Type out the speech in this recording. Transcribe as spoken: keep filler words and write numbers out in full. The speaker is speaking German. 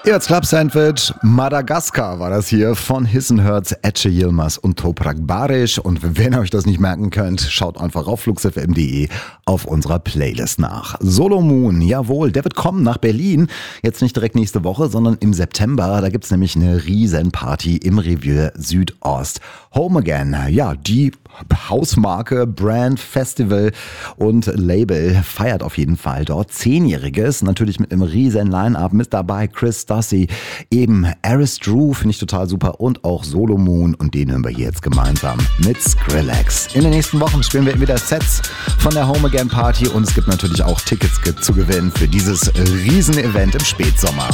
Jetzt Club Sandwich, Madagaskar war das hier von Hissen Hertz, Ece Yilmaz und Toprak Barisch. Und wenn ihr euch das nicht merken könnt, schaut einfach auf flux f m punkt d e auf unserer Playlist nach. Solo Moon, jawohl, der wird kommen nach Berlin. Jetzt nicht direkt nächste Woche, sondern im September. Da gibt's nämlich eine Riesenparty im Revier Südost. Home Again, ja, die Hausmarke, Brand, Festival und Label feiert auf jeden Fall dort Zehnjähriges. Natürlich mit einem riesen Line-Up mit dabei. Chris Stassi, eben Aris Drew, finde ich total super, und auch Solo Moon, und den hören wir hier jetzt gemeinsam mit Skrillex. In den nächsten Wochen spielen wir wieder Sets von der Home Again Party und es gibt natürlich auch Tickets zu gewinnen für dieses Riesen-Event im Spätsommer.